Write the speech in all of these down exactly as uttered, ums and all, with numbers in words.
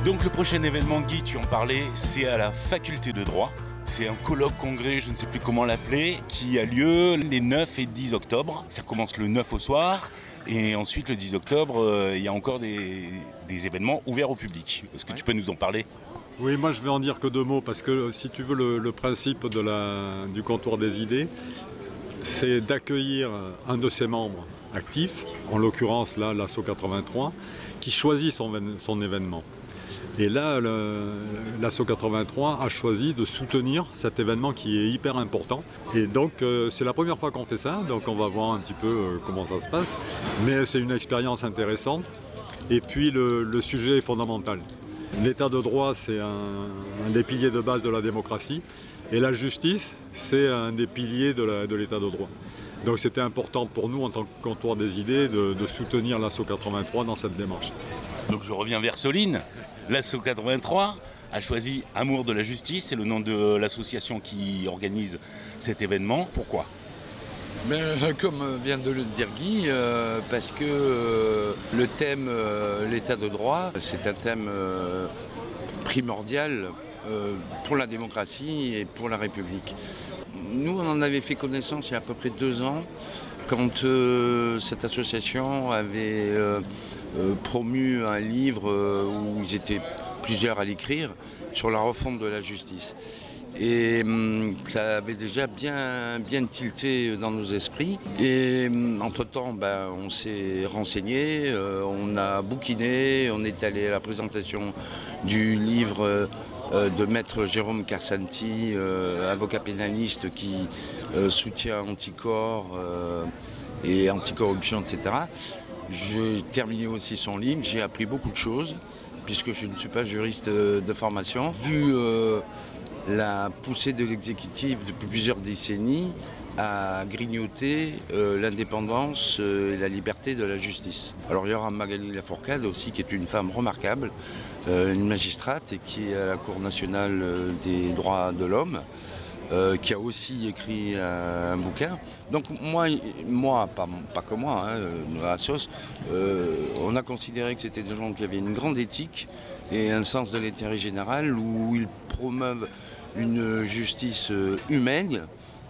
Donc le prochain événement, Guy, tu en parlais, c'est à la faculté de droit. C'est un colloque congrès, je ne sais plus comment l'appeler, qui a lieu les neuf et dix octobre. Ça commence le neuf au soir. Et ensuite, le dix octobre, euh, il y a encore des, des événements ouverts au public. Est-ce que ouais. tu peux nous en parler ? Oui, moi je vais en dire que deux mots, parce que si tu veux, le, le principe de la, du comptoir des idées, c'est d'accueillir un de ses membres actifs, en l'occurrence là, l'Asso quatre-vingt-trois, qui choisit son, son événement. Et là, le, l'Asso quatre-vingt-trois a choisi de soutenir cet événement qui est hyper important. Et donc, euh, c'est la première fois qu'on fait ça, donc on va voir un petit peu euh, comment ça se passe. Mais c'est une expérience intéressante. Et puis, le, le sujet est fondamental. L'état de droit, c'est un, un des piliers de base de la démocratie. Et la justice, c'est un des piliers de, la, de l'état de droit. Donc, c'était important pour nous, en tant que comptoir des idées, de, de soutenir l'Asso quatre-vingt-trois dans cette démarche. Donc, je reviens vers Soline. L'Asso quatre-vingt-trois a choisi Amour de la justice, c'est le nom de l'association qui organise cet événement. Pourquoi ? Ben, comme vient de le dire Guy, euh, parce que euh, le thème euh, l'état de droit, c'est un thème euh, primordial euh, pour la démocratie et pour la République. Nous, on en avait fait connaissance il y a à peu près deux ans, quand euh, cette association avait euh, euh, promu un livre euh, où ils étaient plusieurs à l'écrire sur la refonte de la justice. Et hum, ça avait déjà bien, bien tilté dans nos esprits. Et hum, entre-temps, ben, on s'est renseigné, euh, on a bouquiné, on est allé à la présentation du livre euh, de maître Jérôme Carsanti, euh, avocat pénaliste qui euh, soutient Anticorps euh, et Anticorruption, et cetera. J'ai terminé aussi son livre, j'ai appris beaucoup de choses, puisque je ne suis pas juriste de formation. Vu euh, la poussée de l'exécutif depuis plusieurs décennies à grignoter euh, l'indépendance euh, et la liberté de la justice. Alors il y aura Magali Lafourcade aussi, qui est une femme remarquable, euh, une magistrate et qui est à la Cour nationale des droits de l'homme, euh, qui a aussi écrit euh, un bouquin. Donc moi, moi pas, pas que moi, hein, à Sos, euh, on a considéré que c'était des gens qui avaient une grande éthique et un sens de l'intérêt général, où ils promeuvent une justice humaine,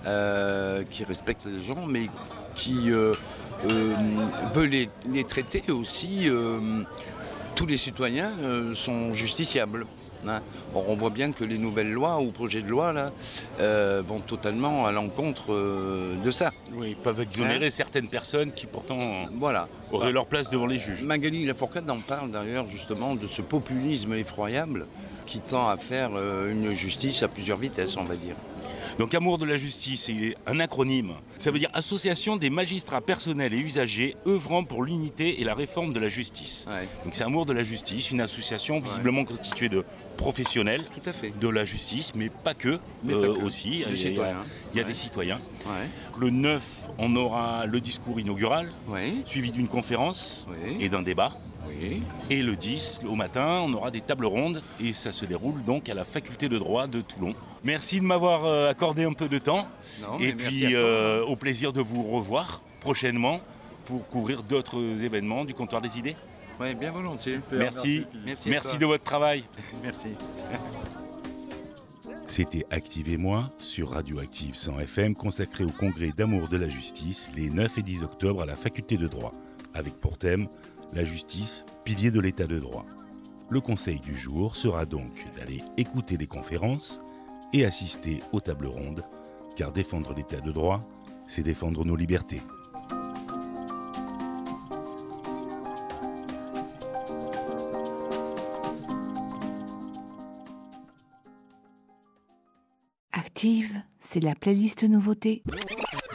euh, qui respecte les gens, mais qui euh, euh, veut les, les traiter aussi. Euh, tous les citoyens euh, sont justiciables. Hein. Or, on voit bien que les nouvelles lois ou projets de loi là, euh, vont totalement à l'encontre euh, de ça. Oui, ils peuvent exonérer hein certaines personnes qui pourtant voilà. auraient bah, leur place devant les juges. Magali Lafourcade en parle d'ailleurs justement de ce populisme effroyable qui tend à faire euh, une justice à plusieurs vitesses, on va dire. Donc Amour de la justice, c'est un acronyme. Ça veut dire Association des magistrats personnels et usagers œuvrant pour l'unité et la réforme de la justice. Ouais. Donc c'est Amour de la justice, une association visiblement ouais. constituée de professionnels Tout à fait. de la justice, mais pas que, mais euh, pas que. aussi. Des il y a, citoyens. il y a ouais. des citoyens. Ouais. Le neuf, on aura le discours inaugural, ouais. suivi d'une conférence ouais. et d'un débat. Oui. Et le dix, au matin, on aura des tables rondes et ça se déroule donc à la faculté de droit de Toulon. Merci de m'avoir accordé un peu de temps non, et puis euh, au plaisir de vous revoir prochainement pour couvrir d'autres événements du comptoir des idées. Oui, bien volontiers. Super, merci, merci, merci de votre travail. Merci. C'était Active et moi sur Radioactive cent F M, consacré au congrès d'Amour de la justice les neuf et dix octobre à la faculté de droit, avec pour thème la justice, pilier de l'état de droit. Le conseil du jour sera donc d'aller écouter les conférences et assister aux tables rondes, car défendre l'état de droit, c'est défendre nos libertés. Active, c'est la playlist nouveauté.